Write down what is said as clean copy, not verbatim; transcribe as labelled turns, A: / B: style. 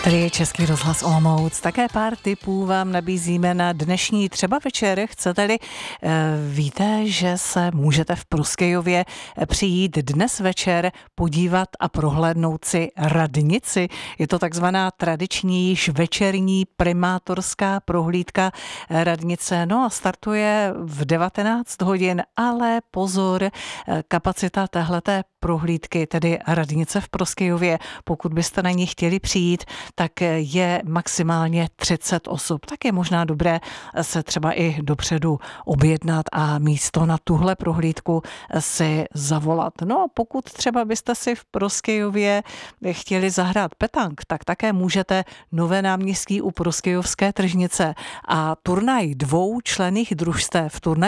A: Tady je Český rozhlas Olomouc. Také pár tipů vám nabízíme na dnešní třeba večer. Chcete-li, víte, že se můžete v Proskyjově přijít dnes večer podívat a prohlédnout si radnici. Je to takzvaná tradiční již večerní primátorská prohlídka radnice. No a startuje v 19 hodin, ale pozor, kapacita téhleté prohlídky, tedy radnice v Proskyjově, pokud byste na ní chtěli přijít, tak je maximálně 30 osob. Tak je možná dobré se třeba i dopředu objednat a místo na tuhle prohlídku si zavolat. No, pokud třeba byste si v Proskyjově chtěli zahrát petank, tak také můžete. Nové náměstí u Proskyjovské tržnice a turnaj 2členných družstev. Turnaj